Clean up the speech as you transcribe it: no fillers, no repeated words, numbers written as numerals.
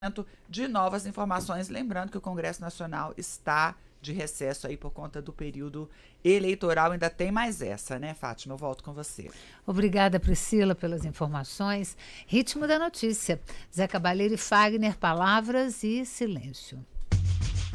de novas informações, lembrando que o Congresso Nacional está de recesso aí por conta do período eleitoral. Ainda tem mais essa, né, Fátima? Eu volto com você. Obrigada, Priscila, pelas informações. Ritmo da notícia. Zé Cabaleiro e Fagner, palavras e silêncio.